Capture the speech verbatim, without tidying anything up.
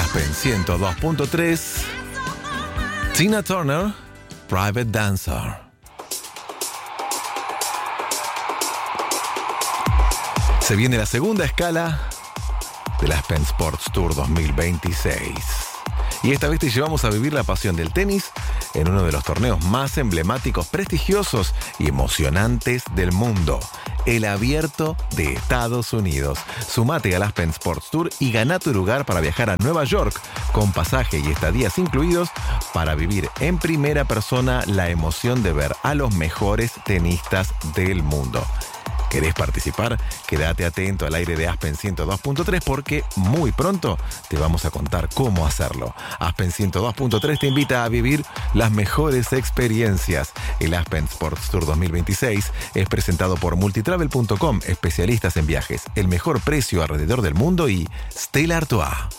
Aspen ciento dos punto tres. Tina Turner, Private Dancer. Se viene la segunda escala del Aspen Sports Tour dos mil veintiséis. Y esta vez te llevamos a vivir la pasión del tenis en uno de los torneos más emblemáticos, prestigiosos y emocionantes del mundo, el Abierto de Estados Unidos. Sumate al Aspen Sports Tour y gana tu lugar para viajar a Nueva York con pasaje y estadías incluidos para vivir en primera persona la emoción de ver a los mejores tenistas del mundo. ¿Querés participar? Quédate atento al aire de Aspen ciento dos punto tres porque muy pronto te vamos a contar cómo hacerlo. Aspen ciento dos punto tres te invita a vivir las mejores experiencias. El Aspen Sports Tour dos mil veintiséis es presentado por multitravel punto com, especialistas en viajes, el mejor precio alrededor del mundo y Stella Artois.